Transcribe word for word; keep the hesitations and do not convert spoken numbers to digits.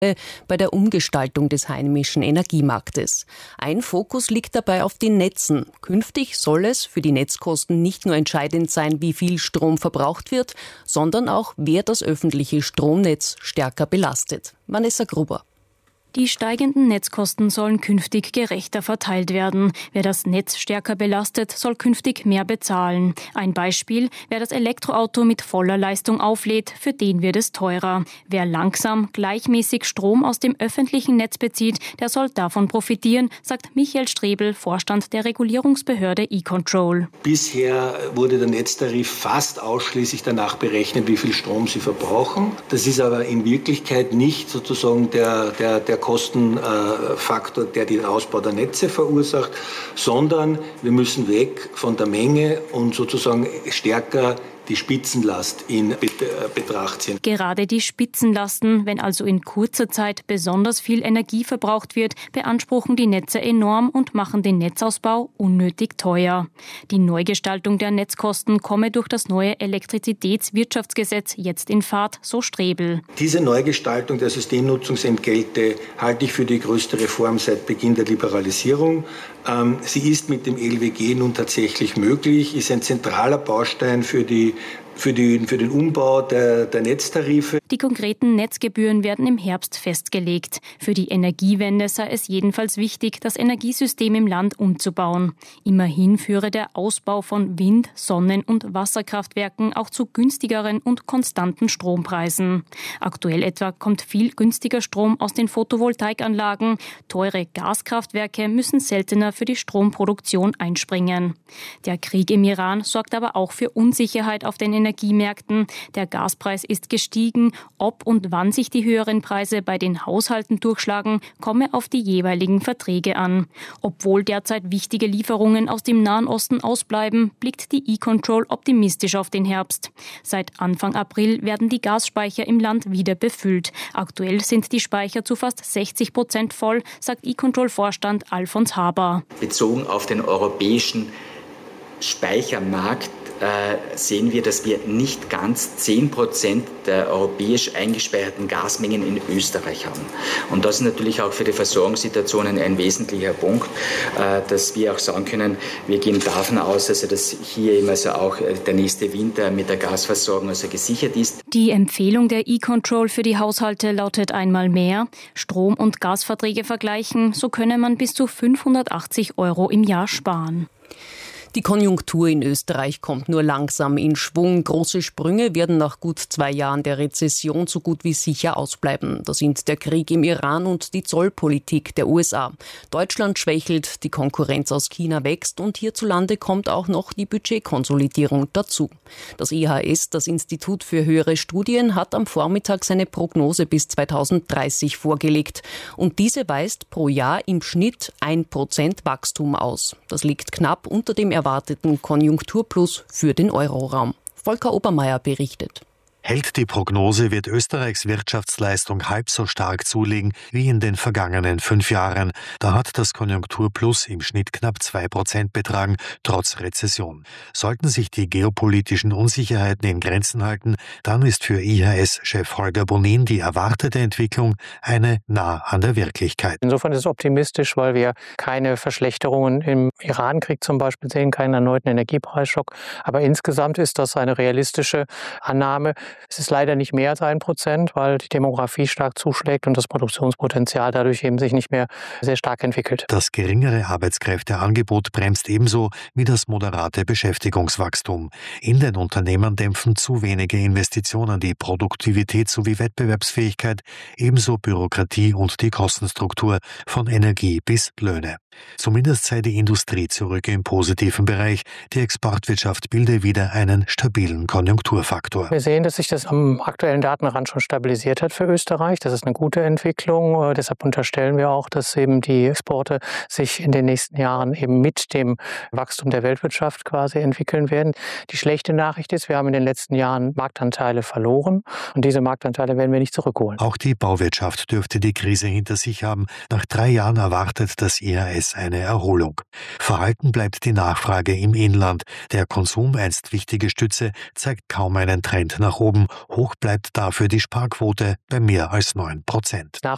bei der Umgestaltung des heimischen Energiemarktes. Ein Fokus liegt dabei auf den Netzen. Künftig soll es für die Netzkosten nicht nur entscheidend sein, wie viel Strom verbraucht wird, sondern auch, wer das öffentliche Stromnetz stärker belastet. Vanessa Gruber. Die steigenden Netzkosten sollen künftig gerechter verteilt werden. Wer das Netz stärker belastet, soll künftig mehr bezahlen. Ein Beispiel: Wer das Elektroauto mit voller Leistung auflädt, für den wird es teurer. Wer langsam gleichmäßig Strom aus dem öffentlichen Netz bezieht, der soll davon profitieren, sagt Michael Strebel, Vorstand der Regulierungsbehörde E-Control. Bisher wurde der Netztarif fast ausschließlich danach berechnet, wie viel Strom sie verbrauchen. Das ist aber in Wirklichkeit nicht sozusagen der, der, der Kostenfaktor, der den Ausbau der Netze verursacht, sondern wir müssen weg von der Menge und sozusagen stärker die Spitzenlast in Betracht ziehen. Gerade die Spitzenlasten, wenn also in kurzer Zeit besonders viel Energie verbraucht wird, beanspruchen die Netze enorm und machen den Netzausbau unnötig teuer. Die Neugestaltung der Netzkosten komme durch das neue Elektrizitätswirtschaftsgesetz jetzt in Fahrt, so Strebel. Diese Neugestaltung der Systemnutzungsentgelte halte ich für die größte Reform seit Beginn der Liberalisierung. Ähm, sie ist mit dem L W G nun tatsächlich möglich, ist ein zentraler Baustein für die Für, die, für den Umbau der, der Netztarife. Die konkreten Netzgebühren werden im Herbst festgelegt. Für die Energiewende sei es jedenfalls wichtig, das Energiesystem im Land umzubauen. Immerhin führe der Ausbau von Wind-, Sonnen- und Wasserkraftwerken auch zu günstigeren und konstanten Strompreisen. Aktuell etwa kommt viel günstiger Strom aus den Photovoltaikanlagen. Teure Gaskraftwerke müssen seltener für die Stromproduktion einspringen. Der Krieg im Iran sorgt aber auch für Unsicherheit auf den Energiemärkten. Der Gaspreis ist gestiegen. Ob und wann sich die höheren Preise bei den Haushalten durchschlagen, komme auf die jeweiligen Verträge an. Obwohl derzeit wichtige Lieferungen aus dem Nahen Osten ausbleiben, blickt die E-Control optimistisch auf den Herbst. Seit Anfang April werden die Gasspeicher im Land wieder befüllt. Aktuell sind die Speicher zu fast sechzig Prozent voll, sagt E-Control-Vorstand Alfons Haber. Bezogen auf den europäischen Speichermarkt äh, sehen wir, dass wir nicht ganz zehn Prozent der europäisch eingespeicherten Gasmengen in Österreich haben. Und das ist natürlich auch für die Versorgungssituation ein wesentlicher Punkt, äh, dass wir auch sagen können, wir gehen davon aus, also dass hier eben also auch der nächste Winter mit der Gasversorgung also gesichert ist. Die Empfehlung der E-Control für die Haushalte lautet einmal mehr: Strom- und Gasverträge vergleichen, so könne man bis zu fünfhundertachtzig Euro im Jahr sparen. Die Konjunktur in Österreich kommt nur langsam in Schwung. Große Sprünge werden nach gut zwei Jahren der Rezession so gut wie sicher ausbleiben. Das sind der Krieg im Iran und die Zollpolitik der U S A. Deutschland schwächelt, die Konkurrenz aus China wächst und hierzulande kommt auch noch die Budgetkonsolidierung dazu. Das I H S, das Institut für höhere Studien, hat am Vormittag seine Prognose bis zweitausenddreißig vorgelegt. Und diese weist pro Jahr im Schnitt ein Prozent Wachstum aus. Das liegt knapp unter dem erwarteten Konjunkturplus für den Euroraum. Volker Obermeier berichtet. Hält die Prognose, wird Österreichs Wirtschaftsleistung halb so stark zulegen wie in den vergangenen fünf Jahren. Da hat das Konjunkturplus im Schnitt knapp zwei Prozent betragen, trotz Rezession. Sollten sich die geopolitischen Unsicherheiten in Grenzen halten, dann ist für I H S-Chef Holger Bonin die erwartete Entwicklung eine nah an der Wirklichkeit. Insofern ist es optimistisch, weil wir keine Verschlechterungen im Iran-Krieg zum Beispiel sehen, keinen erneuten Energiepreisschock. Aber insgesamt ist das eine realistische Annahme. Es ist leider nicht mehr als ein Prozent, weil die Demografie stark zuschlägt und das Produktionspotenzial dadurch eben sich nicht mehr sehr stark entwickelt. Das geringere Arbeitskräfteangebot bremst ebenso wie das moderate Beschäftigungswachstum. In den Unternehmen dämpfen zu wenige Investitionen die Produktivität sowie Wettbewerbsfähigkeit, ebenso Bürokratie und die Kostenstruktur von Energie bis Löhne. Zumindest sei die Industrie zurück im positiven Bereich. Die Exportwirtschaft bilde wieder einen stabilen Konjunkturfaktor. Wir sehen, dass sich das am aktuellen Datenrand schon stabilisiert hat für Österreich. Das ist eine gute Entwicklung. Äh, deshalb unterstellen wir auch, dass eben die Exporte sich in den nächsten Jahren eben mit dem Wachstum der Weltwirtschaft quasi entwickeln werden. Die schlechte Nachricht ist, wir haben in den letzten Jahren Marktanteile verloren und diese Marktanteile werden wir nicht zurückholen. Auch die Bauwirtschaft dürfte die Krise hinter sich haben. Nach drei Jahren erwartet das I H S eine Erholung. Verhalten bleibt die Nachfrage im Inland. Der Konsum, einst wichtige Stütze, zeigt kaum einen Trend nach oben. Hoch bleibt dafür die Sparquote bei mehr als neun Prozent. Nach